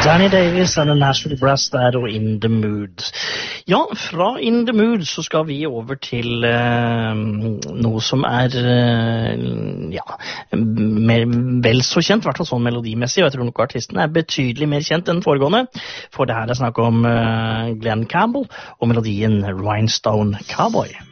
Danny Davis and the Nashville Brass der og In the Mood. Ja, fra In the Mood så skal vi over til noe som vel så kjent, i hvert fall sånn melodimessig, og jeg tror nok artisten betydelig mer kjent enn foregående, for det her snakk om Glenn Campbell og melodien Rhinestone Cowboy.